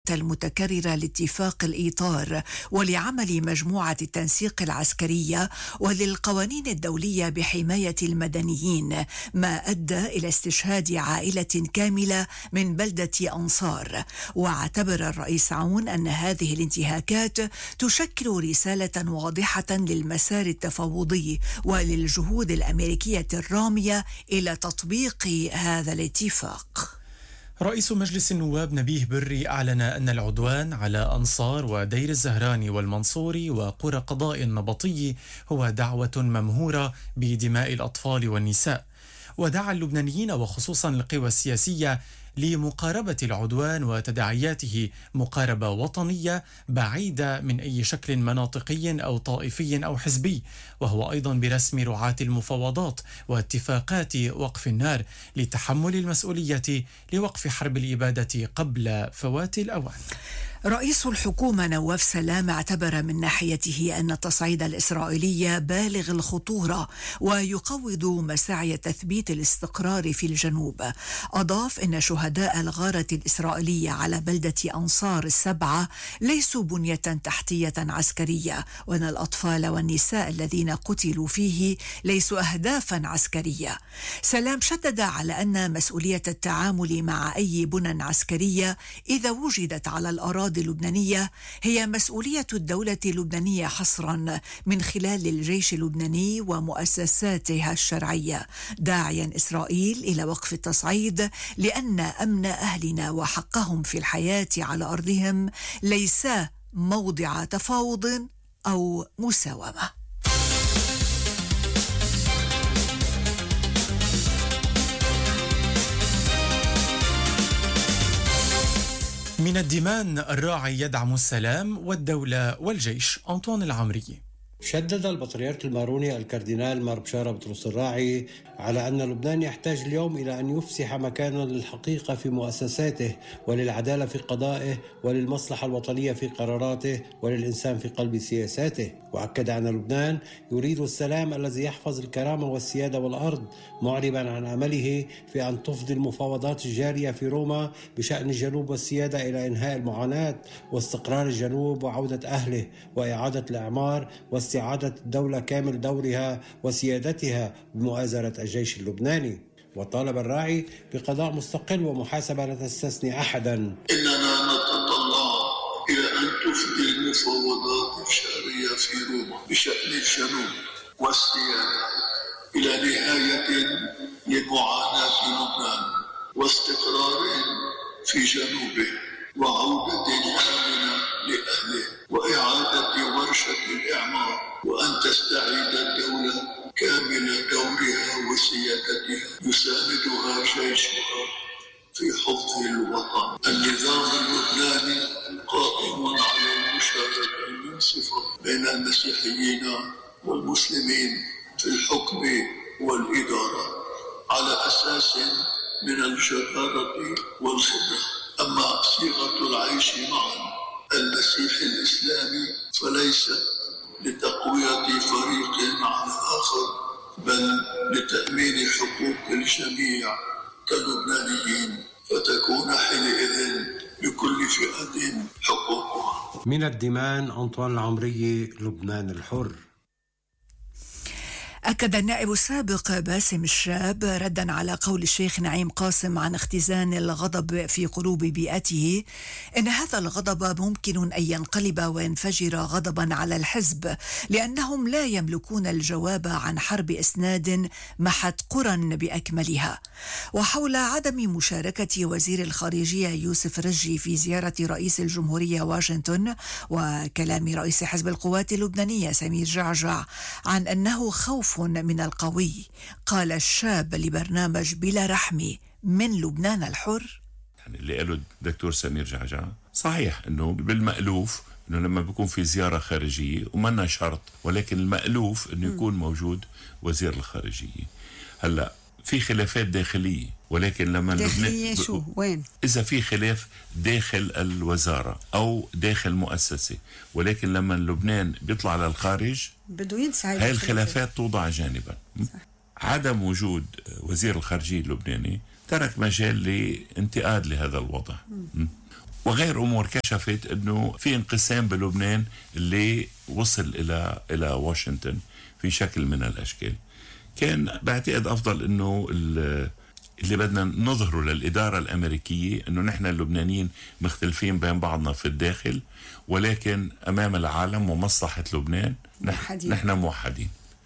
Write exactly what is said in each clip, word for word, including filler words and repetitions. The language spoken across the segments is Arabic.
المتكررة لاتفاق الإطار ولعمل مجموعة التنسيق العسكرية وللقوانين الدولية بحماية المدنيين، ما أدى إلى استشهاد عائلة كاملة من بلدة أنصار. واعتبر الرئيس عون أن هذه الانتهاكات تشكل رسالة واضحة للمسار التفاوضي وللجهود الأمريكية الرامية إلى تطبيق هذا الاتفاق. رئيس مجلس النواب نبيه بري أعلن أن العدوان على أنصار ودير الزهراني والمنصوري وقرى قضاء النبطي هو دعوة ممهورة بدماء الأطفال والنساء، ودعا اللبنانيين وخصوصا القوى السياسية لمقاربة العدوان وتداعياته مقاربة وطنية بعيدة من أي شكل مناطقي أو طائفي أو حزبي، وهو أيضا برسم رعاة المفاوضات واتفاقات وقف النار لتحمل المسؤولية لوقف حرب الإبادة قبل فوات الأوان. رئيس الحكومة نواف سلام اعتبر من ناحيته أن التصعيد الإسرائيلي بالغ الخطورة ويقوض مساعي تثبيت الاستقرار في الجنوب. أضاف أن شهداء الغارة الإسرائيلية على بلدة أنصار السبعة ليسوا بنية تحتية عسكرية، وأن الأطفال والنساء الذين قتلوا فيه ليسوا أهدافا عسكرية. سلام شدد على أن مسؤولية التعامل مع أي بنى عسكرية إذا وجدت على الأراضي اللبنانية هي مسؤولية الدولة اللبنانية حصرا من خلال الجيش اللبناني ومؤسساتها الشرعية، داعيا إسرائيل إلى وقف التصعيد لأن أمن أهلنا وحقهم في الحياة على أرضهم ليس موضع تفاوض أو مساومة. من الدمان الراعي يدعم السلام والدولة والجيش. أنطوان العمري. شدد البطريرك الماروني الكاردينال مار بشارة بطرس الراعي على أن لبنان يحتاج اليوم إلى أن يفسح مكانا للحقيقة في مؤسساته وللعدالة في قضائه وللمصلحة الوطنية في قراراته وللإنسان في قلب سياساته. وأكد أن لبنان يريد السلام الذي يحفظ الكرامة والسيادة والأرض، معربا عن أمله في أن تفضي المفاوضات الجارية في روما بشأن الجنوب والسيادة إلى إنهاء المعاناة واستقرار الجنوب وعودة أهله وإعادة الإعمار واستعادة الدولة كامل دورها وسيادتها بمؤازرة الجيش اللبناني. وطالب الراعي بقضاء مستقل ومحاسبة لا تستثني أحدا. إننا نتطلع إلى أن تفضي المفاوضات الجارية في روما بشأن الجنوب والسيادة إلى نهاية لمعاناة لبنان واستقرار في جنوبه وعودة آمنة لأهله وإعادة ورشة الإعمار، وأن تستعيد الدولة كامل دورها وسيادتها يساندها جيشها في حفظ الوطن. النظام اللبناني قائم على المشاركة المنصفة بين المسيحيين والمسلمين في الحكم والإدارة على أساس من الجدارة والخبرة. أما صيغة العيش معا المسيح الإسلامي فليست لتقوية فريق على آخر، بل لتأمين حقوق الجميع كلبنانيين، فتكون حينئذ لكل فئة حقوقها. من الدمان أنطوان العمري، لبنان الحر. أكد النائب السابق باسم الشاب ردا على قول الشيخ نعيم قاسم عن اختزان الغضب في قلوب بيئته إن هذا الغضب ممكن أن ينقلب وينفجر غضبا على الحزب، لأنهم لا يملكون الجواب عن حرب إسناد محت قرى بأكملها. وحول عدم مشاركة وزير الخارجية يوسف رجي في زيارة رئيس الجمهورية واشنطن وكلام رئيس حزب القوات اللبنانية سمير جعجع عن أنه خوف من القوي، قال الشاب لبرنامج بلا رحمة من لبنان الحر. يعني اللي قاله الدكتور سمير جعجع صحيح انه بالمألوف انه لما بيكون في زيارة خارجية ومنا شرط، ولكن المألوف انه يكون موجود وزير الخارجية. هلا في خلافات داخلية، ولكن لما داخلية شو ب... وين؟ إذا في خلاف داخل الوزارة أو داخل مؤسسة، ولكن لما لبنان بيطلع للخارج بده ينسى هاي الخلافات توضع جانبا. صح. عدم وجود وزير الخارجية اللبناني ترك مجال لانتقاد لهذا الوضع. م. وغير أمور كشفت أنه في انقسام بلبنان اللي وصل إلى إلى واشنطن في شكل من الأشكال. كان بعتقد أفضل أنه اللي بدنا نظهره للإدارة الأمريكية أنه نحن اللبنانيين مختلفين بين بعضنا في الداخل، ولكن أمام العالم ومصلحة لبنان موحدين. نحن موحدين.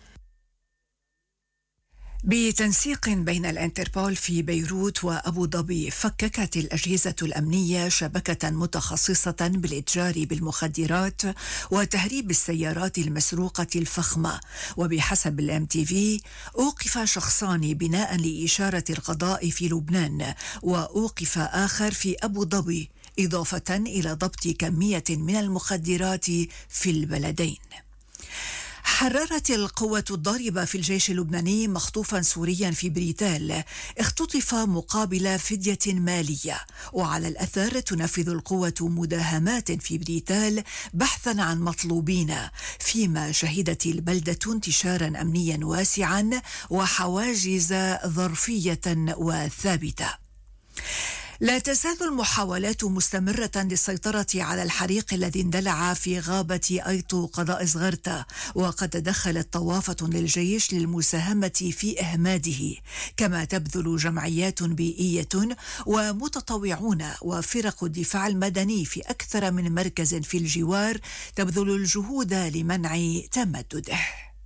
بتنسيق بين الانتربول في بيروت وأبو ظبي، فككت الأجهزة الأمنية شبكة متخصصة بالإتجار بالمخدرات وتهريب السيارات المسروقة الفخمة. وبحسب الام تي في أوقف شخصان بناء لإشارة القضاء في لبنان، وأوقف آخر في أبو ظبي، إضافة إلى ضبط كمية من المخدرات في البلدين. حررت القوة الضاربة في الجيش اللبناني مخطوفا سوريا في بريتال اختطف مقابل فدية مالية، وعلى الأثر تنفذ القوة مداهمات في بريتال بحثا عن مطلوبين، فيما شهدت البلدة انتشارا أمنيا واسعا وحواجز ظرفية وثابتة. لا تزال المحاولات مستمرة للسيطرة على الحريق الذي اندلع في غابة أيطو قضاء زغرتا، وقد تدخلت طوافة للجيش للمساهمة في إهماده، كما تبذل جمعيات بيئية ومتطوعون وفرق الدفاع المدني في أكثر من مركز في الجوار تبذل الجهود لمنع تمدده.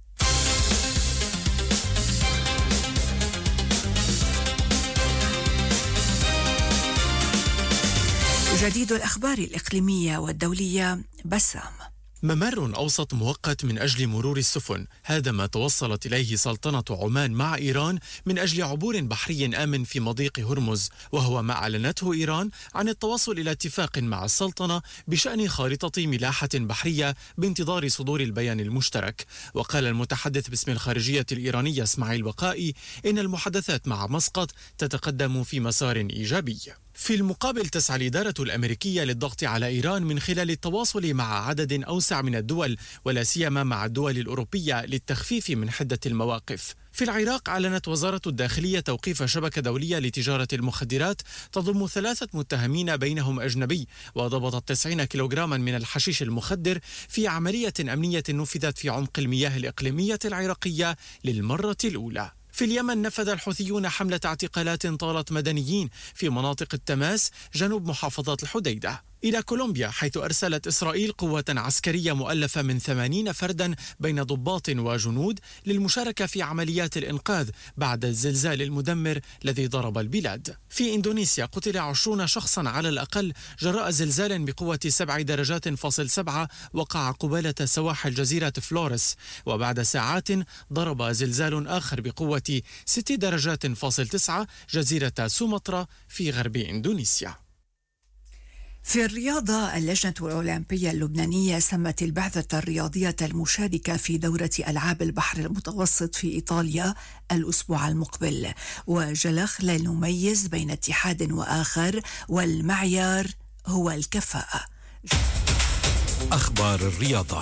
جديد الأخبار الإقليمية والدولية، بسام. ممر أوسط مؤقت من أجل مرور السفن، هذا ما توصلت إليه سلطنة عمان مع إيران من أجل عبور بحري آمن في مضيق هرمز، وهو ما أعلنته إيران عن التوصل إلى اتفاق مع السلطنة بشأن خارطة ملاحة بحرية بانتظار صدور البيان المشترك. وقال المتحدث باسم الخارجية الإيرانية اسماعيل بقائي إن المحادثات مع مسقط تتقدم في مسار إيجابي. في المقابل تسعى الإدارة الأمريكية للضغط على إيران من خلال التواصل مع عدد أوسع من الدول، ولا سيما مع الدول الأوروبية، للتخفيف من حدة المواقف. في العراق أعلنت وزارة الداخلية توقيف شبكة دولية لتجارة المخدرات تضم ثلاثة متهمين بينهم أجنبي، وضبطت تسعين كيلوغراما من الحشيش المخدر في عملية أمنية نفذت في عمق المياه الإقليمية العراقية للمرة الأولى. في اليمن نفذ الحوثيون حملة اعتقالات طالت مدنيين في مناطق التماس جنوب محافظة الحديدة. إلى كولومبيا، حيث أرسلت إسرائيل قوة عسكرية مؤلفة من ثمانين فردا بين ضباط وجنود للمشاركة في عمليات الإنقاذ بعد الزلزال المدمر الذي ضرب البلاد. في إندونيسيا قتل عشرون شخصا على الأقل جراء زلزال بقوة سبع درجات فاصل سبعة وقع قبالة سواحل جزيرة فلوريس، وبعد ساعات ضرب زلزال آخر بقوة ست درجات فاصل تسعة جزيرة سومطرة في غرب إندونيسيا. في الرياضة، اللجنة الأولمبية اللبنانية سمت البعثة الرياضية المشاركة في دورة ألعاب البحر المتوسط في إيطاليا الأسبوع المقبل، وجلخ لا نميز بين اتحاد وآخر، والمعيار هو الكفاءة. أخبار الرياضة.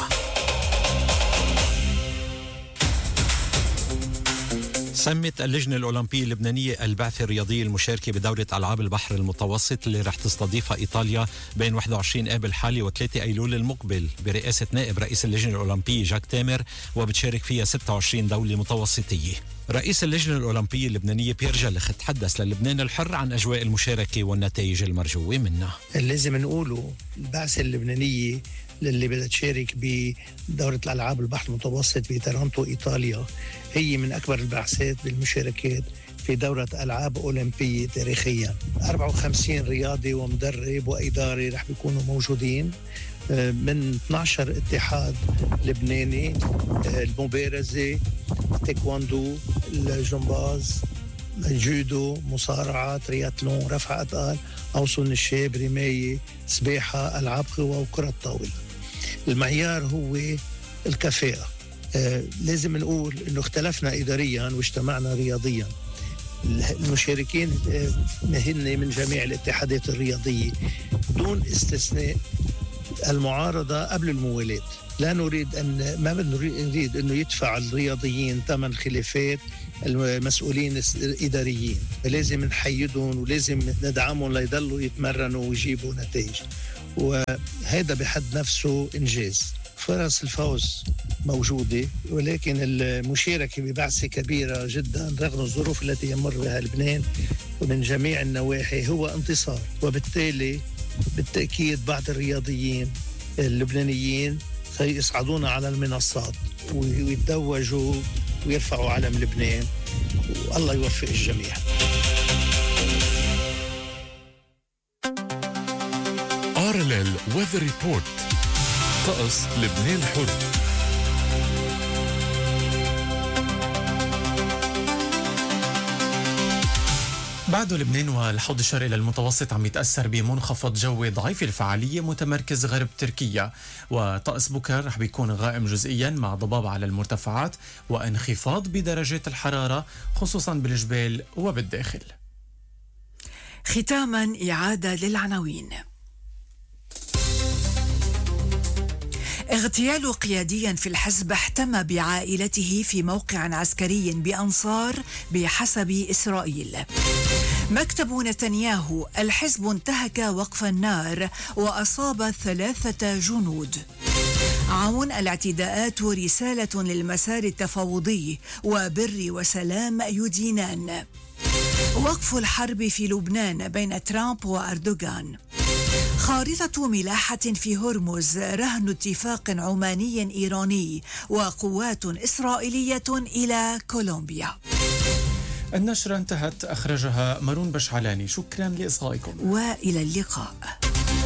سمت اللجنة الأولمبية اللبنانية البعثة الرياضية المشاركة بدورة ألعاب البحر المتوسط اللي رح تستضيفها إيطاليا بين واحد وعشرين آب الحالي وثلاثة أيلول المقبل برئاسة نائب رئيس اللجنة الأولمبية جاك تامر، وبتشارك فيها ستة وعشرين دولة متوسطية. رئيس اللجنة الأولمبية اللبنانية بيير جلخ تحدث للبنان الحر عن أجواء المشاركة والنتائج المرجوة منها. لازم نقوله البعثة اللبنانية اللي بدها تشارك بدورة الألعاب البحر المتوسط في تورونتو إيطاليا هي من أكبر البعثات بالمشاركات في دورة ألعاب أولمبية تاريخيا. أربعة وخمسين رياضي ومدرب وإداري رح بيكونوا موجودين من اثني عشر اتحاد لبناني، المبارزة، تايكواندو، الجمباز، جودو، مصارعة، ترياتلون، رفع أثقال، أوصل نشاب، رماية، سباحة، ألعاب قوى وكرة طاولة. المعيار هو الكفاءة. آه لازم نقول إنه اختلفنا إداريا واجتمعنا رياضيا. المشاركين آه هن من جميع الاتحادات الرياضية دون استثناء. المعارضة قبل الموالاة. لا نريد أن ما نريد أنه يدفع الرياضيين ثمن خلافات المسؤولين الإداريين، لازم نحيدهم ولازم ندعمهم ليضلوا يتمرنوا ويجيبوا نتائج، وهذا بحد نفسه إنجاز. فرص الفوز موجودة، ولكن المشاركة ببعثة كبيرة جدا رغم الظروف التي يمر بها لبنان ومن جميع النواحي هو انتصار، وبالتالي بالتأكيد بعض الرياضيين اللبنانيين سيصعدون على المنصات ويتوجوا ويرفعوا علم لبنان، والله يوفق الجميع. آرلل ويذر ريبورت، طقس لبنان حر. بعد لبنان والحوض الشرقي للمتوسط عم يتأثر بمنخفض جوي ضعيف الفعالية متمركز غرب تركيا، وطقس بكر رح بيكون غائم جزئيا مع ضباب على المرتفعات وانخفاض بدرجات الحرارة خصوصا بالجبال وبالداخل. ختاما إعادة للعناوين. اغتيال قيادي في الحزب احتمى بعائلته في موقع عسكري بأنصار بحسب إسرائيل. مكتب نتنياهو: الحزب انتهك وقف النار وأصاب ثلاثة جنود. عون: الاعتداءات رسالة للمسار التفاوضي وبر وسلام يدينان. وقف الحرب في لبنان بين ترامب وأردوغان. خارطة ملاحة في هرمز رهن اتفاق عماني إيراني وقوات إسرائيلية إلى كولومبيا. النشرة انتهت، أخرجها مارون بشعلاني. شكرا لإصغائكم وإلى اللقاء.